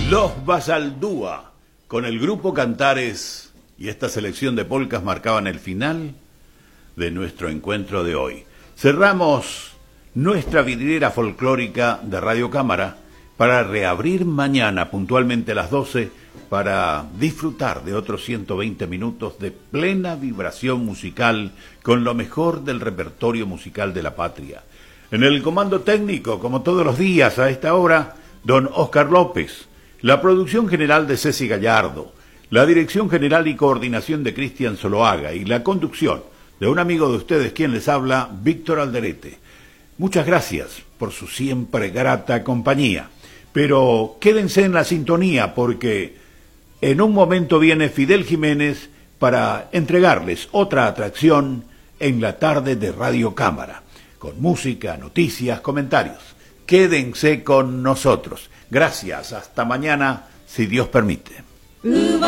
Los Basaldúa, con el grupo Cantares y esta selección de polcas marcaban el final de nuestro encuentro de hoy. Cerramos nuestra vidriera folclórica de Radio Cámara para reabrir mañana puntualmente a las 12 para disfrutar de otros 120 minutos de plena vibración musical con lo mejor del repertorio musical de la patria. En el comando técnico, como todos los días a esta hora, don Oscar López. La producción general de Ceci Gallardo, la dirección general y coordinación de Cristian Zoloaga y la conducción de un amigo de ustedes quien les habla, Víctor Alderete. Muchas gracias por su siempre grata compañía, pero quédense en la sintonía porque en un momento viene Fidel Jiménez para entregarles otra atracción en la tarde de Radio Cámara, con música, noticias, comentarios. Quédense con nosotros. Gracias, hasta mañana, si Dios permite.